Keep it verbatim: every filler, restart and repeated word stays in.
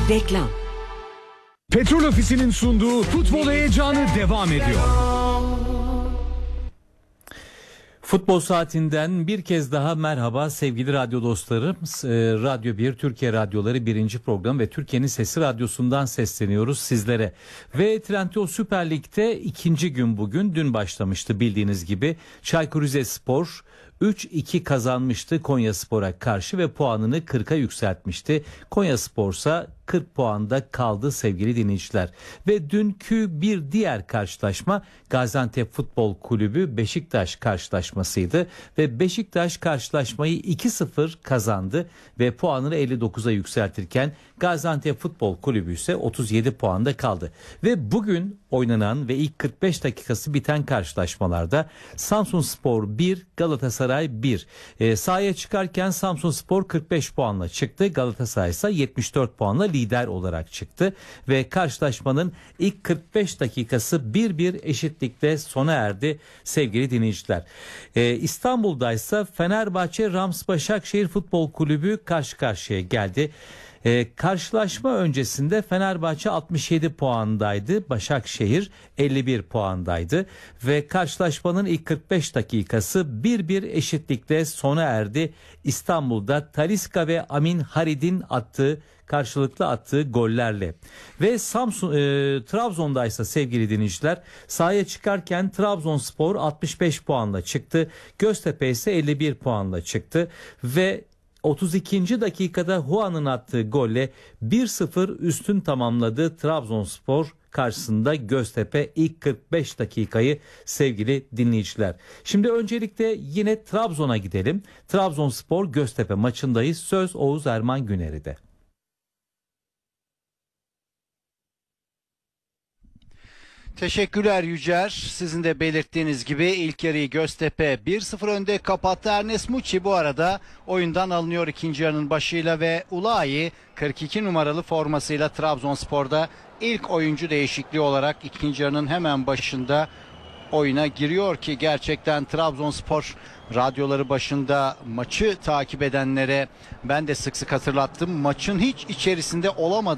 Reklam. Petrol Ofisi'nin sunduğu futbol heyecanı devam ediyor. Futbol saatinden bir kez daha merhaba sevgili radyo dostlarım. Radyo bir, Türkiye Radyoları birinci program ve Türkiye'nin Sesi Radyosu'ndan sesleniyoruz sizlere. Ve Trendyol Süper Lig'de ikinci gün bugün, dün başlamıştı bildiğiniz gibi. Çaykur Rizespor üç iki kazanmıştı Konyaspor'a karşı ve puanını kırka yükseltmişti. Konyaspor ise kırk puanda kaldı sevgili dinleyiciler. Ve dünkü bir diğer karşılaşma Gaziantep Futbol Kulübü Beşiktaş karşılaşmasıydı. Ve Beşiktaş karşılaşmayı iki sıfır kazandı ve puanını elli dokuza yükseltirken Gaziantep Futbol Kulübü ise otuz yedi puanda kaldı. Ve bugün oynanan ve ilk kırk beş dakikası biten karşılaşmalarda Samsunspor bir, Galatasaray bir. E, sahaya çıkarken Samsunspor kırk beş puanla çıktı. Galatasaray ise yetmiş dört puanla lider olarak çıktı. Ve karşılaşmanın ilk kırk beş dakikası bir bir eşitlikle sona erdi sevgili dinleyiciler. E, İstanbul'da ise Fenerbahçe Rams Başakşehir Futbol Kulübü karşı karşıya geldi. Ee, karşılaşma öncesinde Fenerbahçe altmış yedi puandaydı, Başakşehir elli bir puandaydı ve karşılaşmanın ilk kırk beş dakikası bir bir eşitlikle sona erdi. İstanbul'da Talisca ve Amin Harid'in attığı karşılıklı attığı gollerle. Ve Samsun e, Trabzon'da ise sevgili dinleyiciler sahaya çıkarken Trabzonspor altmış beş puanla çıktı, Göztepe ise elli bir puanla çıktı ve otuz ikinci dakikada Huan'ın attığı golle bir sıfır üstün tamamladı Trabzonspor karşısında Göztepe ilk kırk beş dakikayı sevgili dinleyiciler. Şimdi öncelikle yine Trabzon'a gidelim. Trabzonspor Göztepe maçındayız. Söz Oğuz Erman Güneri'de. Teşekkürler Yücer. Sizin de belirttiğiniz gibi ilk yarıyı Göztepe bir sıfır önde kapattı. Ernest Muçi bu arada oyundan alınıyor ikinci yarının başıyla ve Ulayi kırk iki numaralı formasıyla Trabzonspor'da ilk oyuncu değişikliği olarak ikinci yarının hemen başında oyuna giriyor ki gerçekten Trabzonspor radyoları başında maçı takip edenlere ben de sık sık hatırlattım. Maçın hiç içerisinde olamadı.